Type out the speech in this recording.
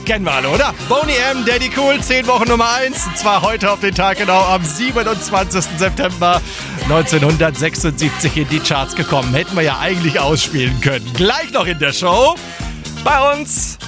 Kennen wir alle, oder? Boney M, Daddy Cool, 10 Wochen Nummer 1. Und zwar heute auf den Tag genau am 27. September 1976 in die Charts gekommen. Hätten wir ja eigentlich ausspielen können. Gleich noch in der Show bei uns